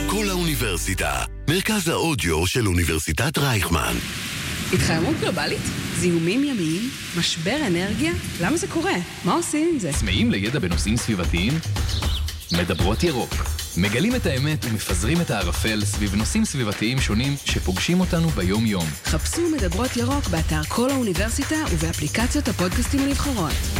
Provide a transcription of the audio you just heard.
כל האוניברסיטה, מרכז האודיו של אוניברסיטת רייכמן. התחממות גלובלית? זיהומים ימיים? משבר אנרגיה? למה זה קורה? מה עושים עם זה? צמאים לידע בנושאים סביבתיים? מדברות ירוק. מגלים את האמת ומפזרים את הערפל סביב נושאים סביבתיים שונים שפוגשים אותנו ביום-יום. חפשו מדברות ירוק באתר כל האוניברסיטה ובאפליקציות הפודקאסטים הנבחרות.